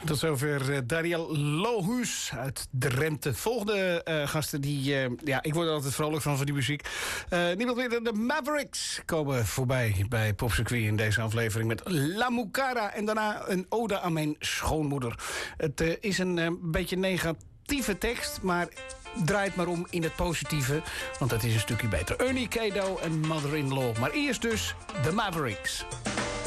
Tot zover Dariel Lohuus uit Drenthe. Volgende gasten die... ik word er altijd vrolijk van die muziek. Niemand meer dan de Mavericks komen voorbij bij Popcircuit in deze aflevering met La Mucara. En daarna een ode aan mijn schoonmoeder. Het is een beetje negatieve tekst, maar draait maar om in het positieve, want dat is een stukje beter. Ernie Kado en Mother-in-Law. Maar eerst dus de Mavericks.